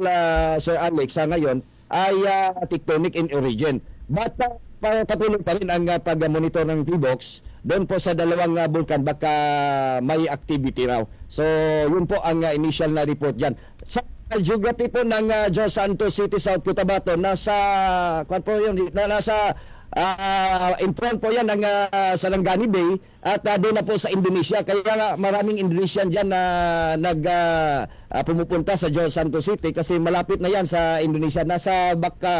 Sir Alex, sa ngayon ay tectonic in origin. But patuloy pa rin ang pag-monitor ng PHIVOLCS doon po sa dalawang bulkan, baka may activity raw. So, yun po ang initial na report dyan. Sa geography po ng Jos Santos City, South Cotabato, nasa, nasa in front po yan ng Sarangani Bay at doon na po sa Indonesia. Kaya nga maraming Indonesian dyan na pumupunta sa Jos Santos City kasi malapit na yan sa Indonesia. Nasa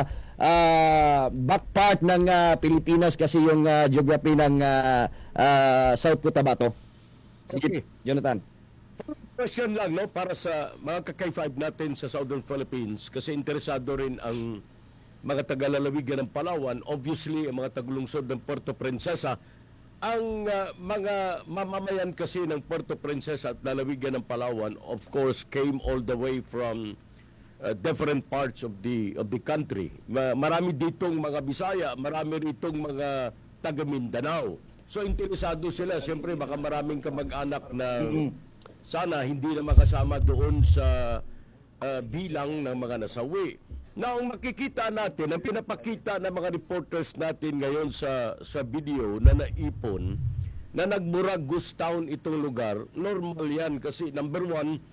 back part ng Pilipinas kasi yung geography ng South Cotabato. Sige, Jonathan. Question lang, no, para sa mga ka-K5 natin sa Southern Philippines kasi interesado rin ang mga taga-lalawigan ng Palawan, obviously ang mga taglungsod ng Puerto Princesa. Ang mga mamamayan kasi ng Puerto Princesa at lalawigan ng Palawan, of course, came all the way from different parts of the country. Marami ditong mga Bisaya, marami ritong mga taga Mindanao. So interesado sila, siyempre baka maraming kamag-anak na sana hindi na makasama doon sa bilang ng mga nasawi. Na ang makikita natin, ang pinapakita ng mga reporters natin ngayon sa video na naipon, na nagmurag ghost town itong lugar, normal yan kasi number one,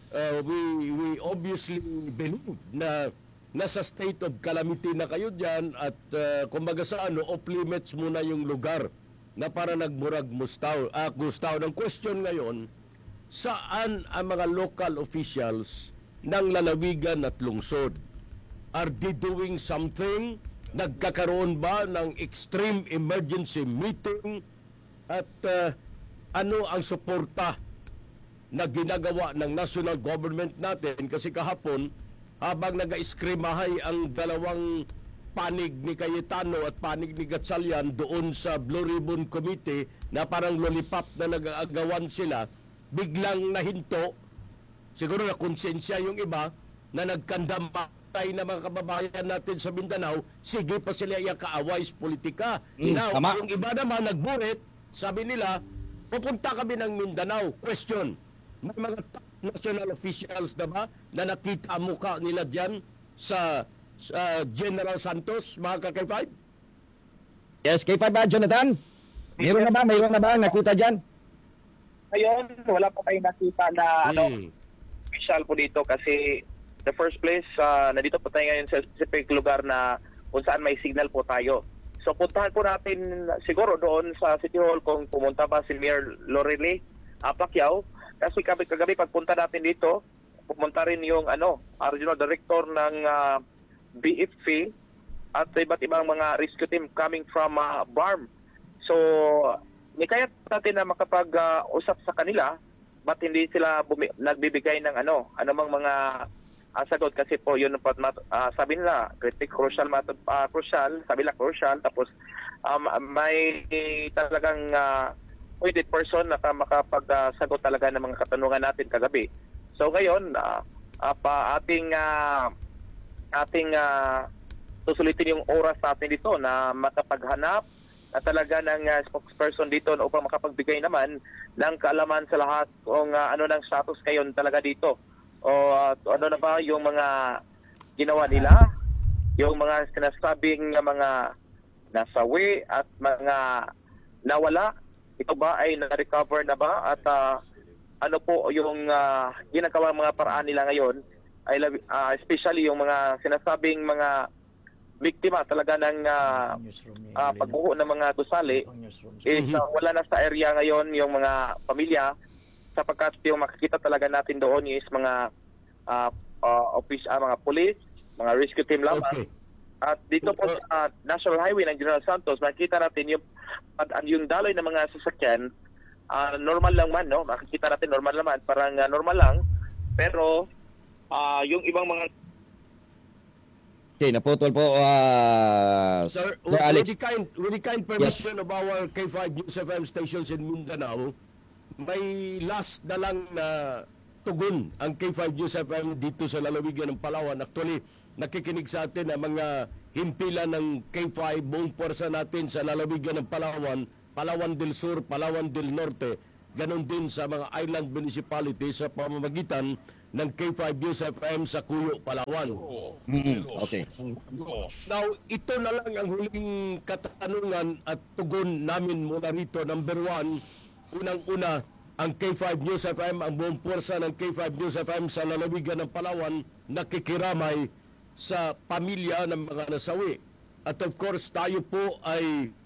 we obviously believe na nasa state of calamity na kayo dyan at kumbaga sa off limits muna yung lugar na para nagmurag ghost town. Ang question ngayon, saan ang mga local officials ng lalawigan at lungsod? Are they doing something? Nagkakaroon ba ng extreme emergency meeting? At ano ang suporta na ginagawa ng national government natin? Kasi kahapon, habang nag-iskrimahay ang dalawang panig ni Cayetano at panig ni Gatchalian doon sa Blue Ribbon Committee na parang lollipop na nag-aagawan sila, biglang nahinto, siguro na konsensya yung iba, na nagkandam na mga kababayan natin sa Mindanao, sige pa sila yung kaaway sa politika. Now, yung iba naman nagburit, sabi nila, pupunta kami ng Mindanao. Question, may mga top national officials na ba na nakita mukha nila dyan sa General Santos, mga ka-K5? Yes, K5 ba, Jonathan? Mayroon na ba nakita dyan? Ngayon, wala pa tayong nakita na official po dito kasi the first place, nandito po tayo ngayon sa specific lugar na kung saan may signal po tayo. So puntahan po natin siguro doon sa City Hall kung pumunta ba si Mayor Lorelei Pacquiao. Kasi kagabi pagpunta natin dito, pumunta rin yung Regional Director ng BFP at iba't ibang mga rescue team coming from BARM. So, nikayat natin na makapag-usap sa kanila, ba't hindi sila nagbibigay ng anumang mga sagot kasi po yun sabi nila crucial, sabi nila crucial, tapos may talagang appointed person na makapagsagot talaga ng mga katanungan natin kagabi. So ngayon ating susulitin yung oras natin dito na makapaghanap na talaga ng spokesperson dito upang makapagbigay naman ng kaalaman sa lahat kung ano ng status ngayon talaga dito. O ano na ba yung mga ginawa nila, yung mga sinasabing mga nasawi at mga nawala, ito ba ay na-recover na ba? At ano po yung ginagawa mga paraan nila ngayon, ay, especially yung mga sinasabing mga biktima talaga ng pagbuho ng mga gusali, wala na sa area ngayon yung mga pamilya, sapagkat yung makikita talaga natin doon is mga mga police, mga rescue team lamang. Okay. At dito po sa National Highway ng General Santos, makikita natin yung daloy ng mga sasakyan, normal lang man, no? Makikita natin normal naman, parang normal lang. Pero yung ibang mga Okay, naputol po. Sir, Alex. with the kind permission of our K5 News FM stations in Mindanao, may last na lang na tugon ang K5 News FM dito sa lalawigan ng Palawan. Actually, nakikinig sa atin ang mga himpilan ng K5, buong puwersa natin sa lalawigan ng Palawan, Palawan del Sur, Palawan del Norte, ganon din sa mga island municipalities sa pamamagitan ng K5 News FM sa Cuyo, Palawan. Okay. Now, ito na lang ang huling katanungan at tugon namin mula rito. Number one, unang-una, ang K5 News FM, ang buong puwersa ng K5 News FM sa lalawigan ng Palawan, nakikiramay sa pamilya ng mga nasawi. At of course, tayo po ay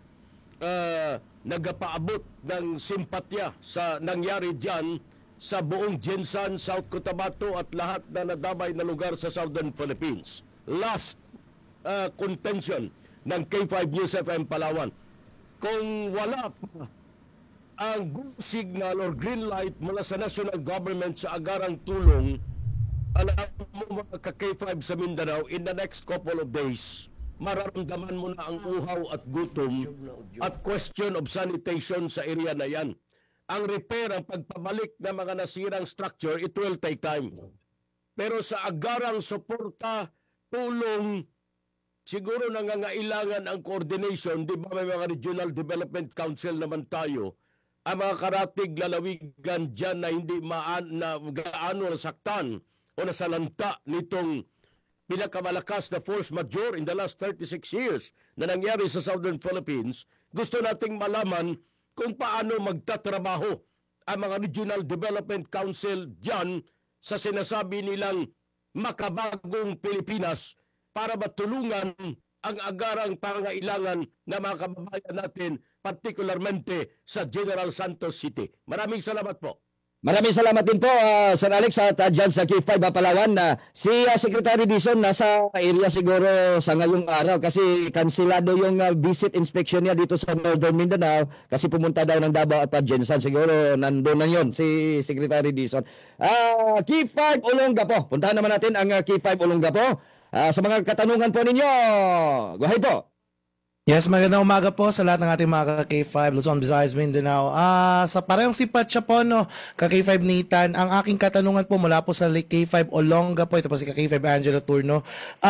nagapaabot ng simpatya sa nangyari dyan sa buong Jensan, South Cotabato at lahat na nadamay na lugar sa Southern Philippines. Last contention ng K5 News FM Palawan. Kung wala pa ang go signal or green light mula sa national government sa agarang tulong, alam mo mga ka-K5 sa Mindanao, in the next couple of days, mararamdaman mo na ang uhaw at gutom at question of sanitation sa area na yan. Ang repair, ang pagpabalik ng mga nasirang structure, it will take time. Pero sa agarang suporta, tulong, siguro nangangailangan ang coordination. Di ba may mga Regional Development Council naman tayo? Ang mga karatig lalawigan dyan na hindi na gaano nasaktan o nasalanta nitong pinakamalakas na force majeure in the last 36 years na nangyari sa Southern Philippines, gusto nating malaman kung paano magtatrabaho ang mga Regional Development Council dyan sa sinasabi nilang makabagong Pilipinas para matulungan ang agarang pangailangan ng mga kababayan natin, partikularmente sa General Santos City. Maraming salamat po. Maraming salamat din po, Sir Alex, at dyan sa K5 Palawan. Si Secretary Dizon nasa area siguro sa ngayong araw kasi kansilado yung visit inspection niya dito sa Northern Mindanao kasi pumunta daw ng Davao at Jensan. Siguro nandun na yun si Secretary Dizon. K5 Olongapo. Puntahan naman natin ang K5 Olongapo. Sa mga katanungan po ninyo, go ahead po. Yes, magandang umaga po sa lahat ng ating mga K5, Luzon, Visayas, Mindanao. Sa parehong sipat siya po, no, K5 Nathan, ang aking katanungan po mula po sa K5 Olonga po, ito po si K5 Angelo Turno.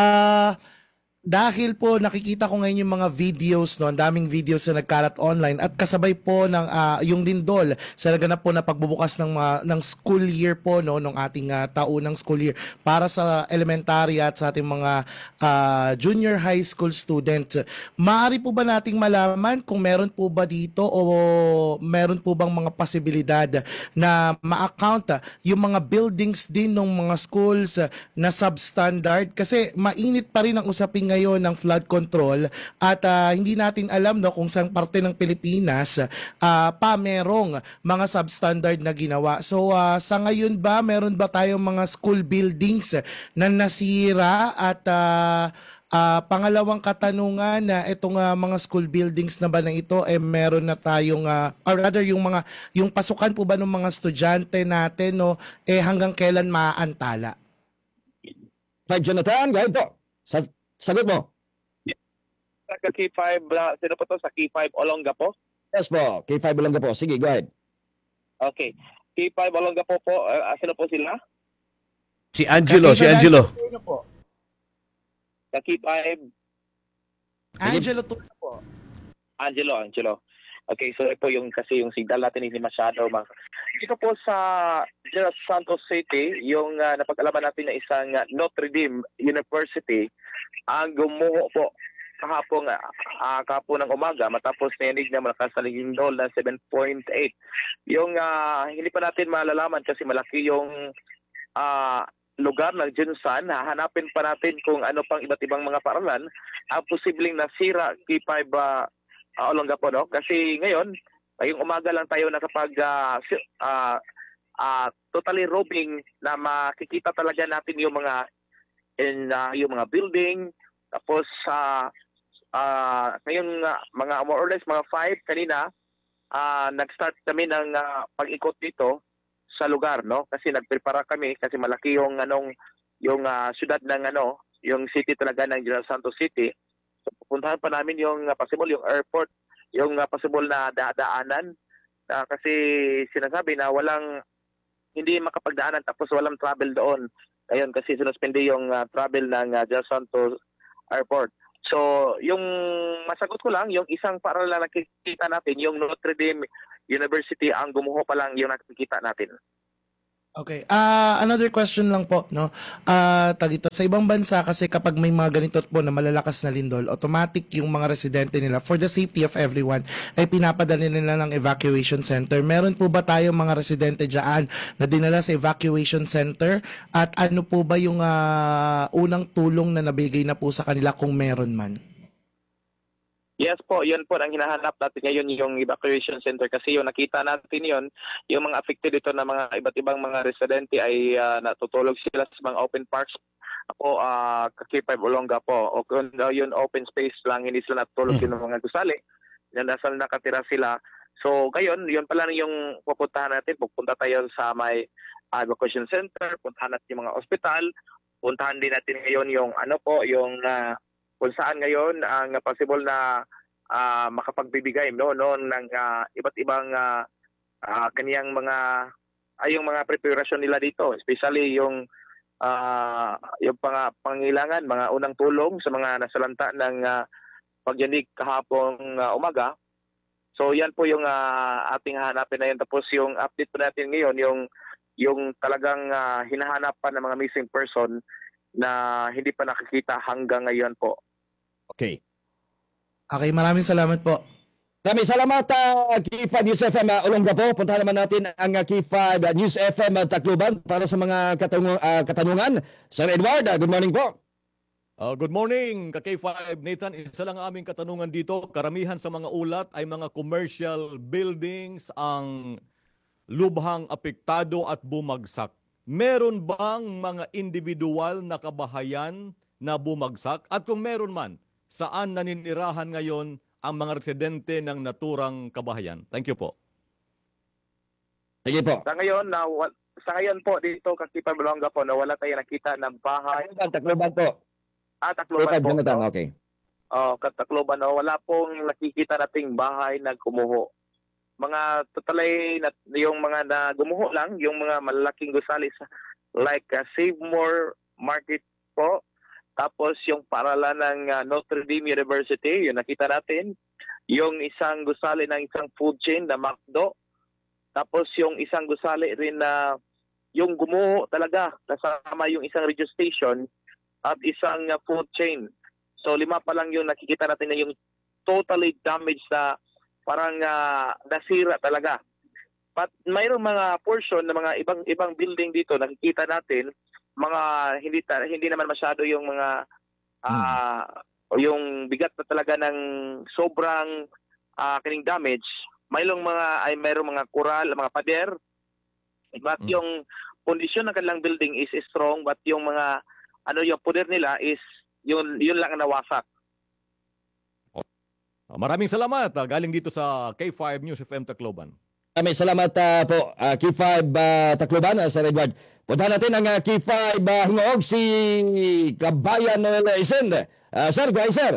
Dahil po nakikita ko ngayon yung mga videos, no, ang daming videos na nagkalat online at kasabay po ng yung lindol sa naganap po na pagbubukas ng school year po, no, ng ating taunang school year para sa elementary at sa ating mga junior high school students. Maaari po ba nating malaman kung meron po ba dito o meron po bang mga posibilidad na ma-account yung mga buildings din ng mga schools na substandard? Kasi mainit pa rin ang usapin ngayon ng flood control at hindi natin alam, no, kung saan parte ng Pilipinas pa merong mga substandard na ginawa. So sa ngayon ba meron ba tayong mga school buildings na nasira at pangalawang katanungan na itong mga school buildings na ba na ito meron na tayong or rather yung pasukan po ba ng mga estudyante natin, no, hanggang kailan maaantala? Jonathan, go ahead po. Sagot mo. Sa K5, sino po to? Sa K5 Olongapo? Yes po, K5 Olongapo. Sige, go ahead. Okay. K5 Olongapo po, sino po sila? Si Angelo. Sa K5 Angelo Turno po. Angelo. Okay, so po yung kasi yung signal natin hindi masyado dito po sa General Santos City, yung napag-alaman natin na isang Notre Dame University ang gumuho po kahapon ng umaga matapos narinig na malakas na lindol na 7.8. Yung hindi pa natin malalaman kasi malaki yung lugar ng Jensan. Hahanapin pa natin kung ano pang iba't ibang mga paaralan ang posibleng nasira K5 Olongapo, no? Kasi ngayong umaga lang tayo nakapag totally robbing na makikita talaga natin yung mga building. Tapos ngayon mga more or less mga 5 kanina nag-start kami ng pag-ikot dito sa lugar, no? Kasi nagprepara kami kasi malaki yung syudad ng yung city talaga ng General Santos City. So, pupuntahan pa namin yung possible yung airport, yung possible na daanan kasi sinasabi na hindi makapagdaanan tapos walang travel doon. Ayun, kasi sinuspende yung travel ng General Santos Airport. So, yung masagot ko lang, yung isang paaralan na nakikita natin, yung Notre Dame University, ang gumuho pa lang yung nakikita natin. Okay. Another question lang po, no. Tagito sa ibang bansa kasi kapag may mga ganito po na malalakas na lindol, automatic yung mga residente nila for the safety of everyone ay pinapadala nila ng evacuation center. Meron po ba tayong mga residente diyan na dinala sa evacuation center at ano po ba yung unang tulong na nabigay na po sa kanila kung meron man? Yes po, yun po ang hinahanap natin ngayon, yung evacuation center, kasi yung nakita natin yun, yung mga affected dito na mga iba't ibang mga residente ay natutulog sila sa mga open parks. Ako, K5 Olonga po, o kung yun open space lang, hindi sila natutulog yung mga gusali, yan nasa nakatira sila. So ngayon, yun pala yung pupuntahan natin, pupunta tayo sa may evacuation center, puntahan natin yung mga ospital, puntahan din natin ngayon yung ano po, yung kung saan ngayon ang possible na makapagbibigay ng iba't ibang kaniyang mga yung mga preparasyon nila dito, especially yung pangailangan, mga unang tulong sa mga nasalanta ng pagyanig kahapong umaga. So yan po yung ating hahanapin na yun. Tapos yung update po natin ngayon, yung talagang hinahanapan ng mga missing person na hindi pa nakikita hanggang ngayon po. Okay. Okay, maraming salamat po. Maraming salamat, K5 News FM Olonga po. Puntahan naman natin ang K5 News FM Tacloban para sa mga katanungan. Sir Edward, good morning po. Good morning, ka-K5 Nathan. Isa lang ang aming katanungan dito. Karamihan sa mga ulat ay mga commercial buildings ang lubhang apektado at bumagsak. Meron bang mga individual na kabahayan na bumagsak? At kung meron man, saan naninirahan ngayon ang mga residente ng naturang kabahayan? Thank you po. Sige po. Sa ngayon po dito kasi Pampanga po, na wala tayong nakita ng bahay. Tacloban po. Tacloban po. Jonathan, No? okay. Tacloban, no? Wala pong nakikita nating bahay na gumuho. Mga totalay yung mga na gumuho lang, yung mga malalaking gusali like Save More Market po. Tapos yung paaralan ng Notre Dame University, yung nakita natin. Yung isang gusali ng isang food chain na McDo. Tapos yung isang gusali rin na yung gumuho talaga, kasama yung isang radio station at isang food chain. So 5 pa lang yung nakikita natin na yung totally damaged na parang nasira talaga. But mayroong mga portion na mga ibang building dito nakikita natin, mga hindi naman masyado yung mga yung bigat na talaga ng sobrang kining damage. Mayroong mga kural, mga pader. But yung kondisyon ng kanilang building is strong, but yung mga yung pader nila is yun lang ang nawasak. Maraming salamat. Galing dito sa K5 News FM Tacloban. Maraming salamat po, K5 Tacloban, Sir Edward. Puntahan natin ang K5 Hingoog, si Kabayan Noel Isen. Sir, go ahead, sir.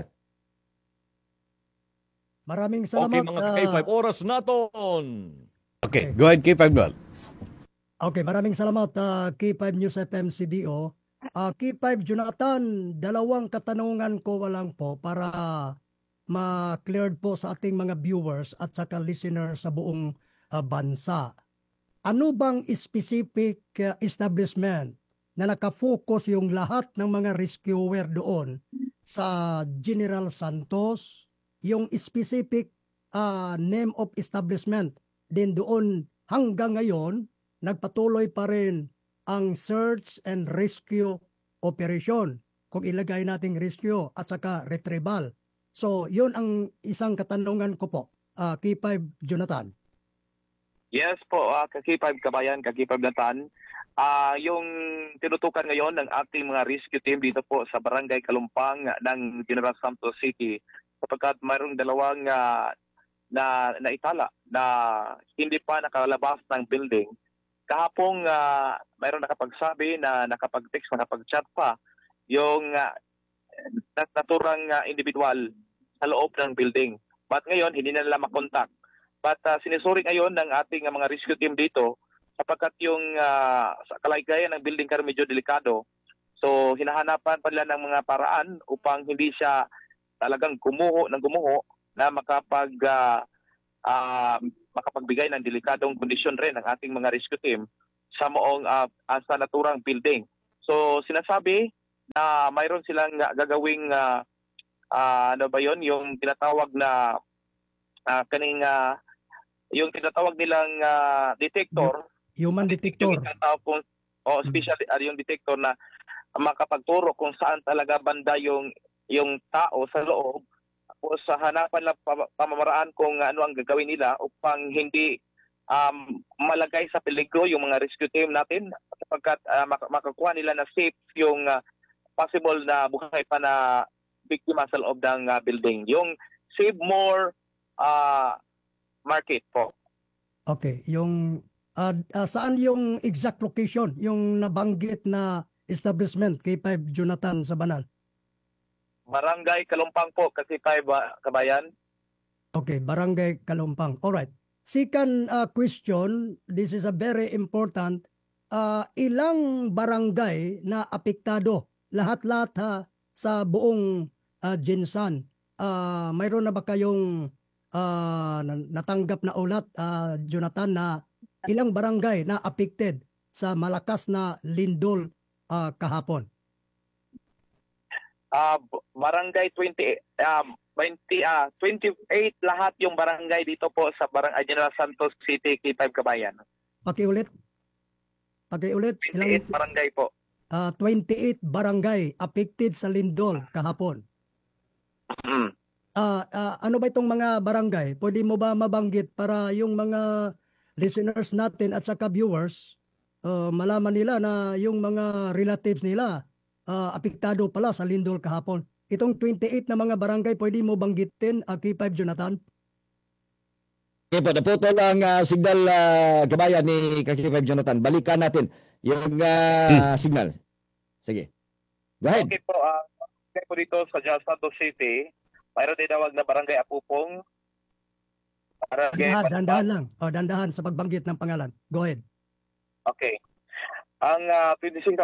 Maraming salamat. Okay, mga K5, oras naton. Okay, go ahead, K5 Noel. Okay, maraming salamat K5 News FM CDO. K5 Jonathan, 2 katanungan ko lang po para ma-cleared po sa ating mga viewers at saka listeners sa buong bansa. Ano bang specific establishment na nakafocus yung lahat ng mga rescuer doon sa General Santos, yung specific name of establishment din doon hanggang ngayon nagpatuloy pa rin ang search and rescue operation, kung ilagay nating rescue at saka retrieval. So yun ang isang katanungan ko po, K5 Jonathan. Yes po, K5 Kabayan, K5 Natan. Yung tinutukan ngayon ng ating mga rescue team dito po sa Barangay Kalumpang ng General Santos City, sapagkat mayroong 2 na naitala na hindi pa nakalabas ng building. Kahapong mayroong nakapagsabi na nakapag-text, nakapag-chat pa yung naturang individual sa loob ng building. But ngayon, hindi na nila makontak. But sinusuri ngayon ng ating mga rescue team dito sapagkat yung sa kalagayan ng building kasi medyo delikado. So hinahanapan pa nila ng mga paraan upang hindi siya talagang gumuho na makapagbigay ng delikadong kondisyon rin ng ating mga rescue team. sa moong sa naturang building. So sinasabi na mayroon silang gagawing ano ba 'yon, yung tinatawag na yung tinatawag nilang detector, Human yung detector. tinatawag kung special yung detector na makapagturo kung saan talaga banda yung tao sa loob, o sa hanapan ng pamamaraan kung ano ang gagawin nila upang hindi malagay sa peligro yung mga rescue team natin, sapagkat makakuha nila na safe yung possible na buhay pa na biktima sa loob ng building. Yung Save More Market po. Okay, yung saan yung exact location, yung nabanggit na establishment K5 Jonathan sa Banal? Barangay Kalumpang po, kasi 5 kabayan. Okay, Barangay Kalumpang. Alright. Second question, this is a very important. Ilang barangay na apektado? Lahat-lahat sa buong Jinsan. Mayroon na ba kayong natanggap na ulat, Jonathan, na ilang barangay na affected sa malakas na lindol kahapon? Barangay 28 lahat yung barangay dito po sa Barangay General Santos City, K5 Kabayan. Pakiulit. 28 barangay po. 28 barangay affected sa lindol kahapon. Ano ba itong mga barangay? Pwede mo ba mabanggit para yung mga listeners natin at saka viewers malaman nila na yung mga relatives nila apektado pala sa lindol kahapon. Itong 28 na mga barangay, pwede mo banggitin, K5 Jonathan? Okay po, naputol ang signal kabayan ni Kaki 5 Jonathan. Balikan natin yung signal. Sige. Go ahead. Okay po, okay po dito sa General Santos City, mayroon din tawag na Barangay Apupong. Dandahan lang. Dandahan sa pagbanggit ng pangalan. Go ahead. Okay. Ang 26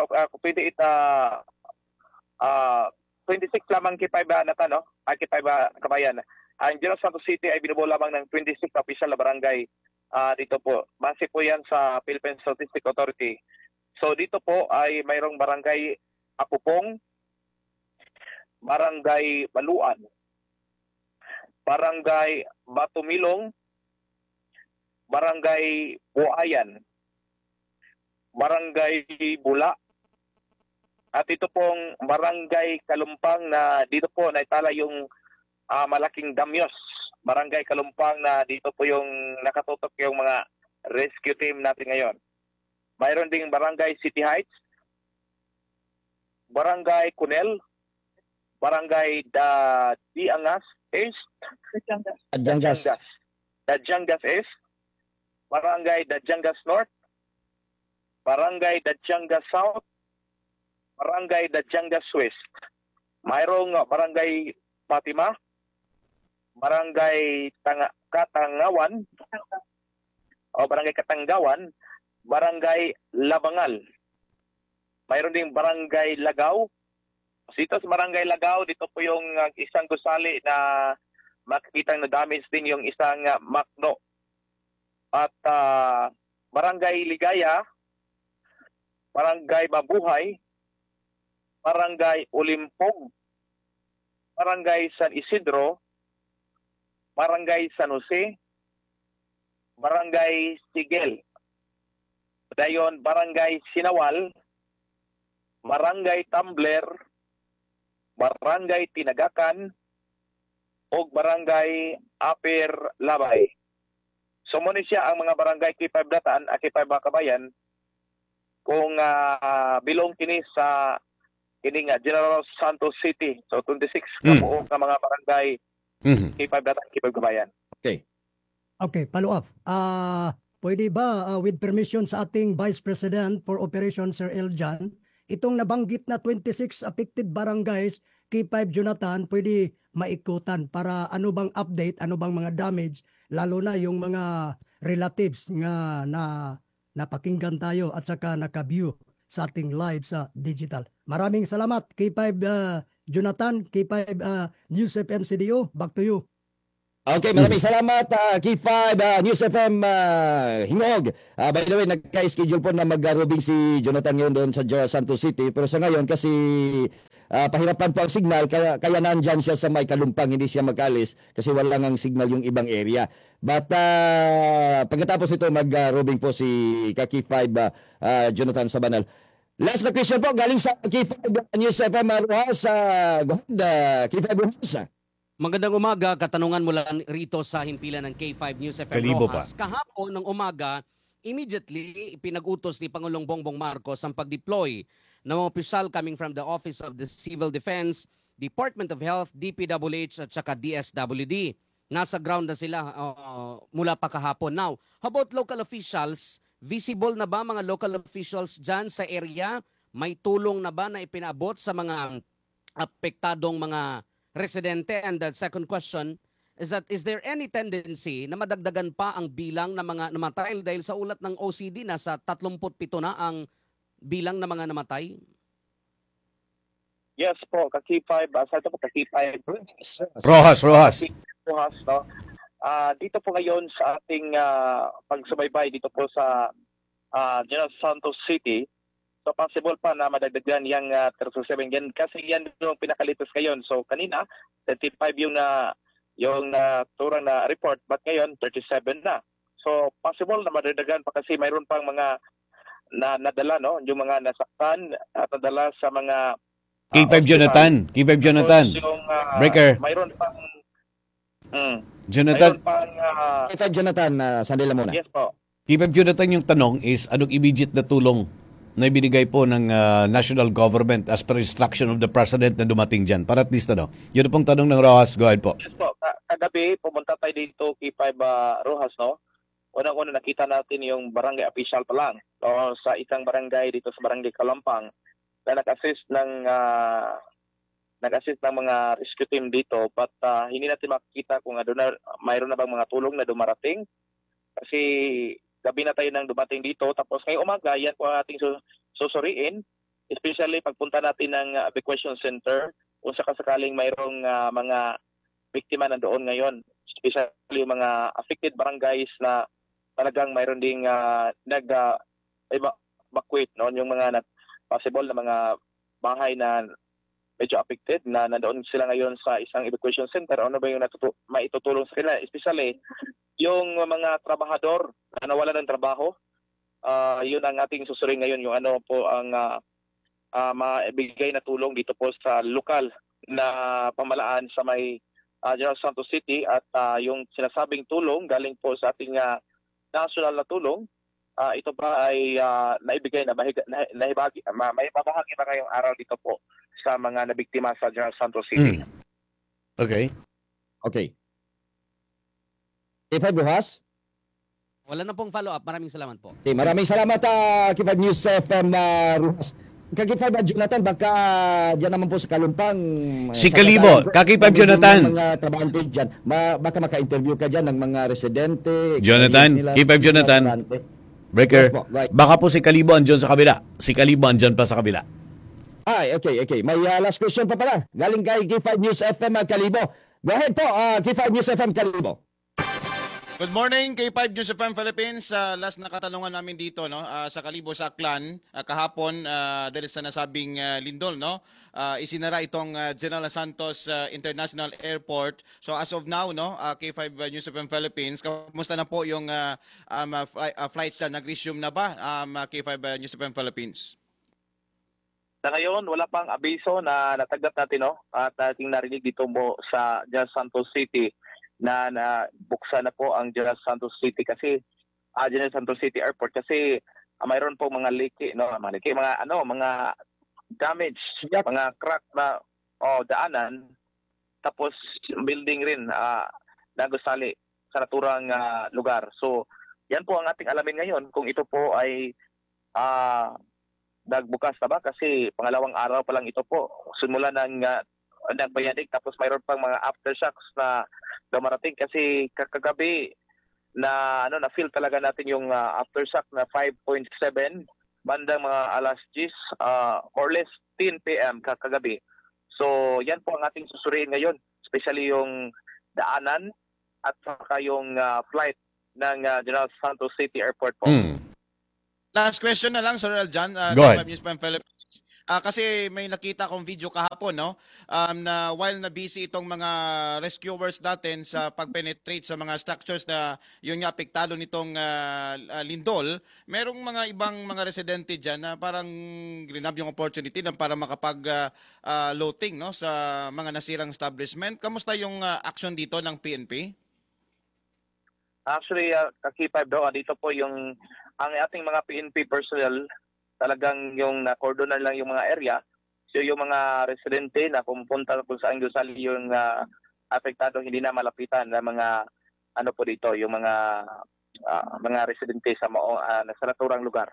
lamang K5 no? K5 kabayan. Ang General Santos City ay binubuo lamang ng 26 official na barangay dito po. Base po yan sa Philippine Statistics Authority. So dito po ay mayroong Barangay Apupong, Barangay Baluan, Barangay Batumilong, Barangay Buayan, Barangay Bula, at ito pong Barangay Kalumpang na dito po naitala yung malaking damyos. Barangay Kalumpang na dito po yung nakatutok yung mga rescue team natin ngayon. Mayroon ding Barangay City Heights, Barangay Cunel, Barangay Diangas East, Dadyangas East, Barangay Dadyangas North, Barangay Dadyangas South, Barangay Dadyangas West. Mayroong Barangay Fatima, Barangay Katangawan, Barangay Katanggawan, Barangay Labangal. Mayroon ding Barangay Lagaw. Dito sa Barangay Lagaw, dito po yung isang gusali na makikita na damage din yung isang makno. At Barangay Ligaya, Barangay Mabuhay, Barangay Ulimpog, Barangay San Isidro, Barangay San Jose, Barangay Sigel, dayon Barangay Sinawal, Barangay Tumbler, Barangay Tinagakan, o Barangay Aper Labay. So muna siya ang mga barangay K5 Datan at K5 Kabayan kung bilong kini sa kini nga General Santos City. So 26 kabuo nga mga barangay K5 Datan at K5 Kabayan. Okay. Okay, follow up. Pwede ba with permission sa ating Vice President for Operations, Sir Eljan, itong nabanggit na 26 affected barangays, K5 Jonathan, pwede maikutan para ano bang update, ano bang mga damage, lalo na yung mga relatives nga na napakinggan tayo at saka naka-view sa ating live sa digital. Maraming salamat, K5 Jonathan, K5 News FM CDO. Back to you. Okay, maraming salamat K5 News FM Hingog. By the way, nagka-schedule po na mag-rubing si Jonathan ngayon doon sa Santos City, pero sa ngayon kasi pahirapan po ang signal, kaya nandyan siya sa may Kalumpang, hindi siya mag-alis kasi wala ngang signal yung ibang area. But pagkatapos ito mag-rubing po si K5 Jonathan Sabanal. Last na question po galing sa K5 News FM Rojas. Go ahead, K5 Rojas. Magandang umaga, katanungan mula rito sa himpilan ng K5 News FM Kalibo Rojas. Kahapon ng umaga, immediately ipinag-utos ni Pangulong Bongbong Marcos ang pag-deploy ng mga opisyal coming from the Office of the Civil Defense, Department of Health, DPWH at saka DSWD. Nasa ground na sila mula pa kahapon. Now, how about local officials? Visible na ba mga local officials dyan sa area? May tulong na ba na ipinaabot sa mga apektadong mga residente? And the second question is that, is there any tendency na madagdagan pa ang bilang ng mga namatay dahil sa ulat ng OCD nasa 37 na ang bilang ng mga namatay? Yes po, K5, sa ito po K5. Rojas, Rojas. Rojas, no? Dito po ngayon sa ating pagsubaybay dito po sa General Santos City, so possible pa na madagdagan yung 37 yan kasi yan yung pinakalitos ngayon. So kanina 35 yung turang na report, but ngayon 37 na. So possible na madagdagan pa kasi mayroon pang mga nadala, no, yung mga nasaktan at nadala sa mga K5 Jonathan. K5 Jonathan. yung, Breaker. mayroon pang Jonathan. mayroon pang K5 Jonathan, sandali lang muna. yes po. K5 Jonathan, yung tanong is, anong immediate na tulong na ibinigay po ng national government as per instruction of the president na dumating dyan? Para at least, yun pong tanong ng Rojas. Go ahead po. Yes po. Kagabi, pumunta tayo dito K5 Rojas, no? Unang-una nakita natin yung barangay official pa lang, no? Sa isang barangay dito sa barangay Kalampang na nag-assist ng mga rescue team dito, but hindi natin makikita kung mayroon na bang mga tulong na dumarating kasi gabi na tayo nang dumating dito. Tapos ngayong umaga, yan po ang ating susuriin, especially pagpunta natin ng evacuation center kung sakaling mayroong mga biktima na doon ngayon, especially yung mga affected barangays na talagang mayroon ding nag-evacuate, no? Yung mga possible na mga bahay na medyo affected na nandoon sila ngayon sa isang evacuation center. Ano ba yung maitutulong sa kanila? Especially yung mga trabahador na nawalan ng trabaho. Yun ang ating susurin ngayon, yung ano po ang maibigay na tulong dito po sa lokal na pamalaan sa may General Santos City, at yung sinasabing tulong galing po sa ating national na tulong. Ito pa ay naibigay na maibahagi na ngayong araw dito po sa mga nabiktima sa General Santos City. Okay. Okay. K5 Rojas? Wala na pong follow-up. Maraming salamat po. Okay, maraming salamat K5 News FM Rojas. K5 Jonathan, baka dyan naman po sa Kalumpang. Si Kalibo, K5 Jonathan. Mga trabahante dyan. Baka maka-interview ka dyan ng mga residente. Jonathan, nila, K5 Jonathan. trabahante. Breaker. Yes po, right. Baka po si Kalibo andyan sa kabila. Si Kalibo andyan pa sa kabila. Ay, okay. May last question pa pala. Galing kay K5 News FM Kalibo. Go ahead po, K5 News FM Kalibo. Good morning, K5 News FM Philippines. Last na katanungan namin dito, no, sa Kalibo sa Aklan, kahapon dahil sa nasabing lindol, no, isinara itong General Santos International Airport. So as of now, no, K5 News FM Philippines, kamusta na po yung flights na nag-resume na ba, K5 News FM Philippines? Sa ngayon, wala pang abiso na natagap natin, no, at ating narinig dito mo sa General Santos City na buksan na po ang General Santos City kasi General Santos City Airport kasi mayroon po mga liki, no, mga damage, mga crack na daanan, tapos building rin na gusali sa naturang lugar. So yan po ang ating alamin ngayon kung ito po ay nagbukas na ba, kasi pangalawang araw pa lang ito po simula ng nagbayanig, tapos mayroon pang mga aftershocks na dumarating kasi kagabi na na-feel talaga natin yung aftershock na 5.7 bandang mga alas 10 or less 10 PM kagabi. So yan po ang ating susuriin ngayon, especially yung daanan at saka yung flight ng General Santos City Airport po. Last question na lang, Sir Aljan. Go ahead. News FM Philippines. Kasi may nakita akong video kahapon, no? Na while na busy itong mga rescuers natin sa pag-penetrate sa mga structures na yun nga apektado nitong lindol, merong mga ibang mga residente dyan na parang grinab yung opportunity na para makapag-loating no, sa mga nasirang establishment. Kamusta yung action dito ng PNP? Actually, K5 daw, dito po yung ang ating mga PNP personnel, talagang yung na-cordonan lang yung mga area. So yung mga residente na pumunta kung saan gusali yung apektado, hindi na malapitan na mga ano po dito, yung mga residente sa sa naturang lugar.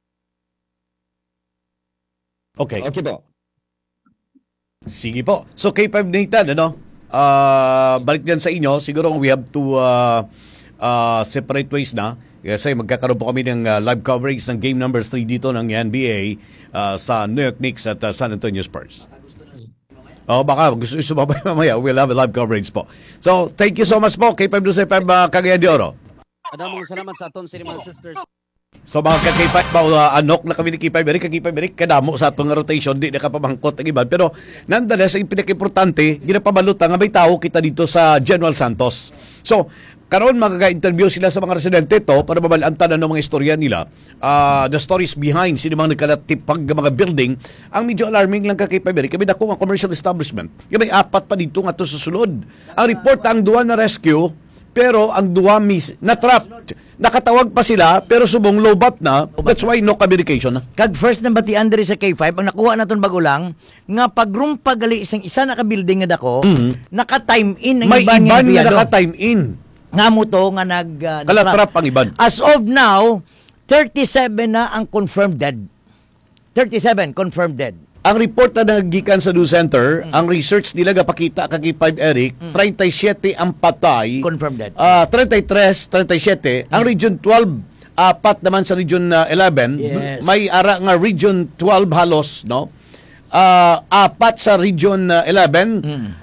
Okay. Okay po. Sige po. So K5 Nathan, ano? Balik din sa inyo. Siguro we have to separate ways na. Kasi magkakaroon po kami ng live coverage ng game number 3 dito ng NBA sa New York Knicks at San Antonio Spurs. Baka gusto sumabay mamaya. We'll have a live coverage po. So, thank you so much po. K5 News FM Cagayan de Oro. Adamong salamat sa aton sa mga sisters. So mga ka-K5 ba, anok na kami ni K5 Eric, ka-K5 Eric, kadamo sa atong rotation, di nakapamangkot ang iban. Pero nonetheless, ang pinaka-importante, ginapabalota nga may tao kita dito sa General Santos. So, karon magaka-interview sila sa mga residente to para mabalantan ang mga istorya nila. The stories behind sino mga nagkalatipag mga building. Ang medyo alarming lang ka-K5 Eric, kami dako ang commercial establishment. May 4 pa dito nga to susunod. Ang report, ang 2 na rescue, pero ang 2 na-trapped. Nakatawag pa sila, pero subong lobat na. That's why no communication na. Kag first na bati Andre sa K5, ang nakuha naton bago lang, nga pagrumpag gali isang isa naka-building nga dako, naka-time in ang May iban nga iban na empleyado. naka-time in. Nga mo to nga Kalatrap ang iban. As of now, 37 na ang confirmed dead. 37 confirmed dead. Ang report na nagikan sa news center, ang research nila gapakita kay 5 Eric, 37 ang patay. Confirmed dead. 33, 37. Ang region 12, 4 naman sa region 11. Yes. May ara nga region 12 halos, no? 4 sa region 11.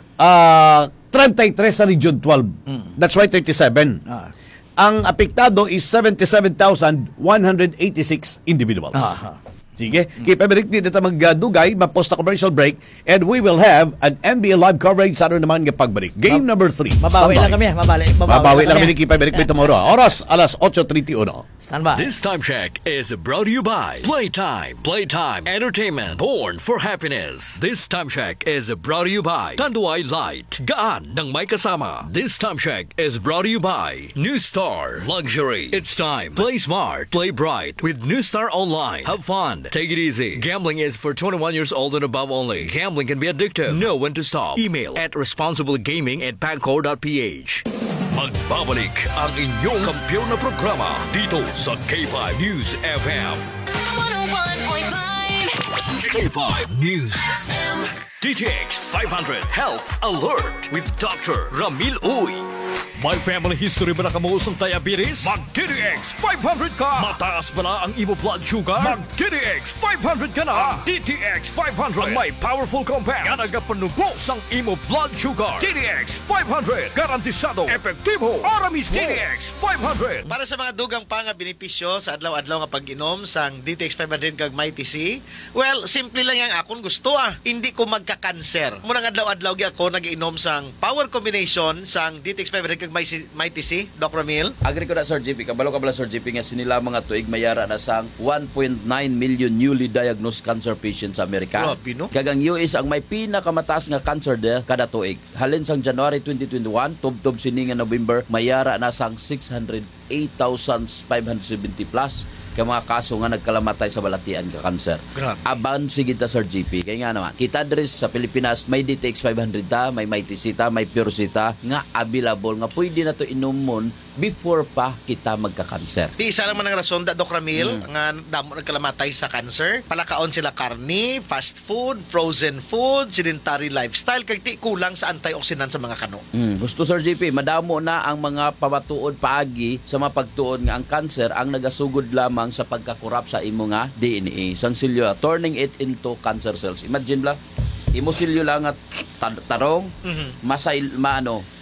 33 sa region 12. That's why 37. Ang apektado is 77,186 individuals. Sige, keep everything dito magdugay, mapost na commercial break, and we will have an NBA live coverage sa ano naman ng pagbalik. Game number 3. Mabawi lang kami, Mabawi lang kami ni Keep Everything tomorrow. Oras, alas 8:31. Stand by. This time check is brought to you by Playtime. Playtime Entertainment, born for happiness. This time check is brought to you by Tanduay Light. Gaan ng may kasama. This time check is brought to you by New Star Luxury. It's time. Play smart. Play bright with New Star Online. Have fun. Take it easy. Gambling is for 21 years old and above only. Gambling can be addictive. Know when to stop. Email at responsiblegaming@pagcor.ph. Magbabalik ang inyong kampiyon na programa dito sa K5 News FM. 101.5 K5 News FM. DTX 500 Health Alert with Dr. Ramil Uy. May family history ba na kamuusong diabetes? Mag-DTX 500 ka! Mataas ba na ang imo blood sugar? Mag-DTX 500 ka na! DTX 500 ang may powerful compounds nga nagapanubos ang imo blood sugar. DTX 500 garantisado, epektibo, para mismo. DTX 500 para sa mga dugang pa nga benepisyo sa adlaw-adlaw nga pag-inom sang DTX 500 kag Mighty C. Well, simple lang yang akon gusto Hindi ko magka-cancer. Muna nga adlaw-adlaw gi ako nag-inom sang power combination sang DTX 500 kag Mighty C, Doc Ramil. Agri ko na Sir JP, kabalo ka bala Sir JP nga sinila mga tuig mayara na sang 1.9 million newly diagnosed cancer patients sa Amerika. Grabe, no? Kagang US ang may pinakamataas nga cancer death kada tuig. Halin sang January 2021, tubtob sini nga November, mayara na sang 608,570 plus kay mga kaso nga nagkalamatay sa balatian ka cancer. Grabe. Aban sige ta Sir GP. Kaya nga naman, kita dres sa Pilipinas may DTX 500 ta, may Mighty C ta, may Pure C ta nga available nga pwede na to inumon before pa kita magka-cancer. Di isa lang man ang rason Doc Ramil nga damo nagkalamatay sa cancer. Palakaon sila karni, fast food, frozen food, sedentary lifestyle kay ti kulang sa antioxidant sa mga kano. Gusto Sir JP, madamo na ang mga pamatuod paagi sa mapagtuon nga ang cancer ang nagasugod lamang sa pagkakurap sa imo nga DNA. Sang silyo, turning it into cancer cells. Imagine lang, imo silyo lang at tarong,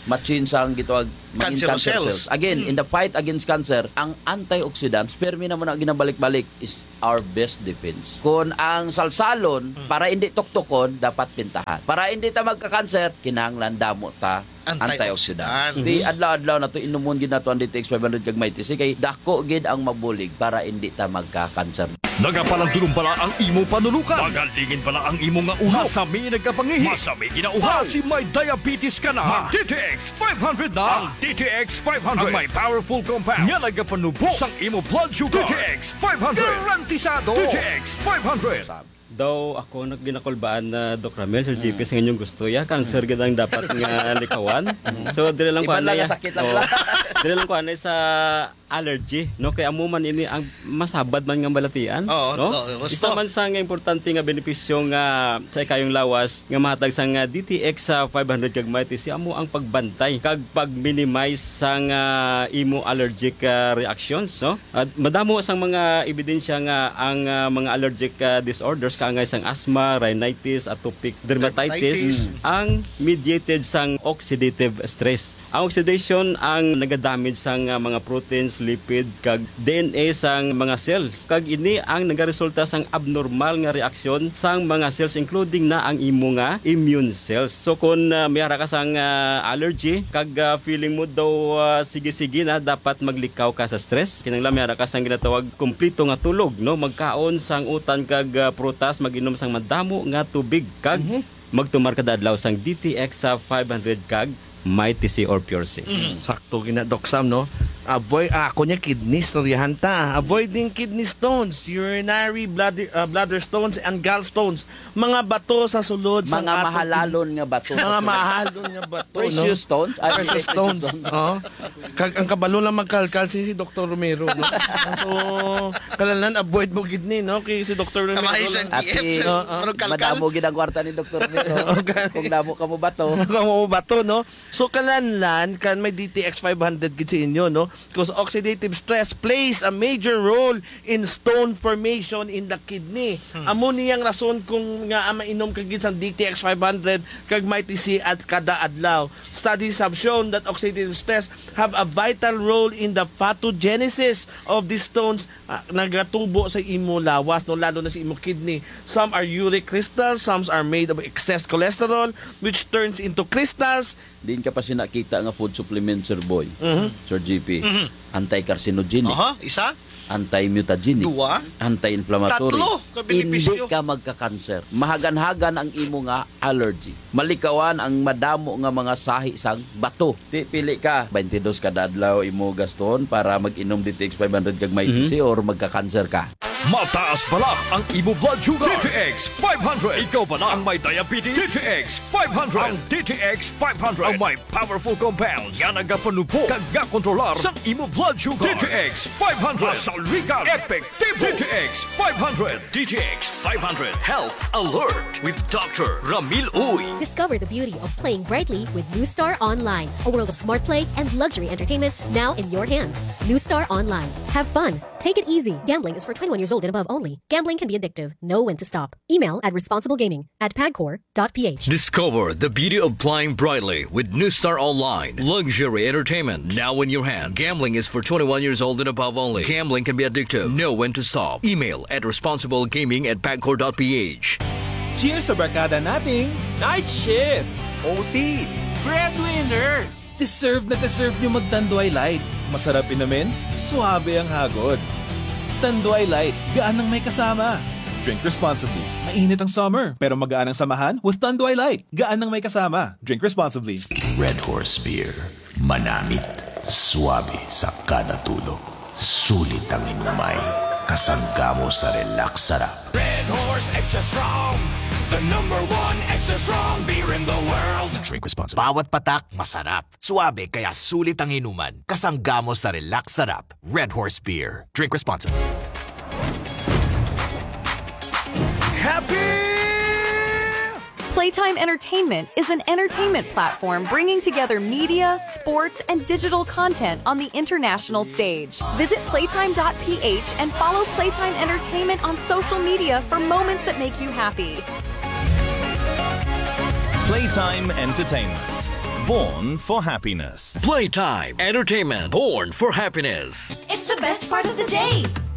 machin sang gitawag Cancer cells. Again, in the fight against cancer, ang antioxidants, permi naman ang ginabalik-balik, is our best defense. Kung ang salsalon, para hindi tuktukon, dapat pintahan. Para hindi ta magka-cancer, kinahanglan damo ta antioxidant. Di adlaw-adlaw na to inumon gid nato ang DTX 500 kag MyTC kay dako gid ang mabulig para hindi ta magka-cancer. Nagapalang pala ang imo panulukan. Magalingin pala ang imo nga ulo. Masami nagkapangihi. Masami ginauhaw. Si may diabetes ka na. DTX 500 na. Ang DTX 500. Ang may powerful compounds. Nga nagapanubok sang imo blood sugar. DTX 500. Garantisado. DTX 500. Daw ako ginakulbaan na Doc Ramil, Sir JP, sa inyong gusto ya. Cancer gid ang dapat nga likawan. So, dire lang ko anay. Sakit lang lang. Dire lang ko anay sa allergy, no? Kaya amo man ini ang masabad man nga balatian, no? Isa man sa nga importante nga benepisyo nga sa ikayong lawas nga mahatag sa nga DTX 500 kag MyTC amo ang pagbantay kag pag-minimize sa nga imo allergic reactions, no? At madamo sang mga ebidensya nga ang mga allergic disorders kaangay sang asthma, rhinitis, atopic dermatitis ang mediated sang oxidative stress. Ang oxidation ang nagadamage sang mga proteins, lipid kag DNA sang mga cells. Kag ini ang nagaresulta sang abnormal nga reaksyon sang mga cells including na ang imo nga immune cells. So kung mayara ka sang allergy kag feeling mo daw sige-sige na dapat maglikaw ka sa stress, kinahanglan mayara ka sang ginatawag kumpleto nga tulog, no? Magkaon sang utan kag prutas, mag-inom sang madamo nga tubig kag magtumar kada adlaw sang DTX 500 kag MyTC or Pure C. Sakto gina Doc Sam, no? Avoid ako niya kidney storyahan ta. Avoiding kidney stones, urinary bladder stones and gallstones. Mga bato sa sulod sa mga mahalalon nga bato. Mga mahalon nga bato, precious stones. Precious stones. Kag ang kabalo lang magkalkal si Dr. Romero, no? So kalanan avoid mo kidney, no? Kay si Dr. Romero. Madamo gid ang kwarta ni Dr. Romero. Kung damo ka mo bato. Kamo bato, no? So kalanan kan may DTX 500 gid sa inyo, no? Because oxidative stress plays a major role in stone formation in the kidney. Amo niyang rason kung nga mainom kag gid sa DTX 500 kag MyTC at kada adlaw. Studies have shown that oxidative stress have a vital role in the pathogenesis of these stones nagatubo sa imo lawas, no, lalo na sa imo kidney. Some are uric crystals, some are made of excess cholesterol which turns into crystals. Din ka pa sinakita nga food supplement, Sir Boy. Sir GP. Anti-carcinogenic. Isa? Anti-mutagenic. Dua? Anti-inflammatory. Tatlo. Hindi ka magka-cancer. Mahagan-hagan ang imo nga allergy. Malikawan ang madamo nga mga sahi sang bato. Pili ka 22 kada adlaw imo gaston para mag-inom DTX 500 kag MyTC or magka-cancer ka. Mataas pala ang imo blood sugar. DTX 500. Ikaw pala ang may diabetes. DTX 500. Ang DTX 500 ang may powerful compounds nga nagapanupok kag kontrolar sa imo blood sugar. DTX 500. Masalwigan. Epektibo. DTX 500. DTX 500 Health Alert with Dr. Ramil Uy. Discover the beauty of playing brightly with New Star Online. A world of smart play and luxury entertainment now in your hands. New Star Online. Have fun. Take it easy. Gambling is for 21 years old and above only. Gambling can be addictive. Know when to stop. Email at responsiblegaming@pagcor.ph. Discover the beauty of playing brightly with New Star Online. Luxury entertainment now in your hands. Gambling is for 21 years old and above only. Gambling can be addictive. Know when to stop. Email at responsiblegaming@pagcor.ph. Cheers sa barkada nating Night Shift, OT, Breadwinner. Deserve na deserve nyo mag-Tanduay Light. Masarap inumin, suabe ang hagod. Tanduay Light, gaan ang may kasama. Drink responsibly. Mainit ang summer, pero magaan ang samahan with Tanduay Light. Gaan ang may kasama. Drink responsibly. Red Horse Beer. Manamit. Suabe sa kada tulog. Sulit ang inumay. Kasangga mo sa relax sarap. Red Horse Extra Strong. The #1 extra strong beer in the world. Drink responsibly. Bawat patak, masarap. Suabe, kaya sulit ang inuman. Kasangga mo sa relax sarap. Red Horse Beer. Drink responsibly. Happy! Playtime Entertainment is an entertainment platform bringing together media, sports, and digital content on the international stage. Visit playtime.ph and follow Playtime Entertainment on social media for moments that make you happy. Playtime Entertainment. Born for happiness. Playtime. Entertainment. Born for happiness. It's the best part of the day.